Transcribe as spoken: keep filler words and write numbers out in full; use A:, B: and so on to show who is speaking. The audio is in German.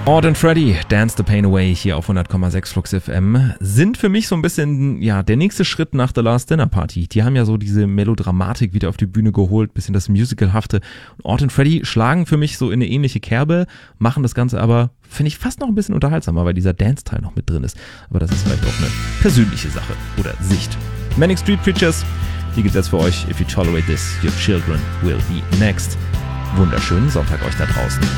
A: Ord and Freddy, Dance the Pain Away hier auf hundert Komma sechs Flux F M sind für mich so ein bisschen, ja, der nächste Schritt nach The Last Dinner Party. Die haben ja so diese Melodramatik wieder auf die Bühne geholt, bisschen das Musicalhafte. Ord and Freddy schlagen für mich so in eine ähnliche Kerbe, machen das Ganze aber, finde ich, fast noch ein bisschen unterhaltsamer, weil dieser Dance-Teil noch mit drin ist. Aber das ist vielleicht auch eine persönliche Sache oder Sicht. Manic Street Preachers, die gibt's jetzt für euch. If you tolerate this, your children will be next. Wunderschönen Sonntag euch da draußen.